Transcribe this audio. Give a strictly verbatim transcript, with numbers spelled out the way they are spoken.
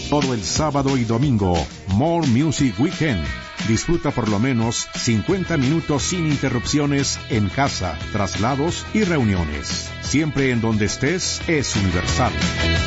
Todo el sábado y domingo, More Music Weekend. Disfruta por lo menos cincuenta minutos sin interrupciones en casa, traslados y reuniones. Siempre en donde estés, es Universal.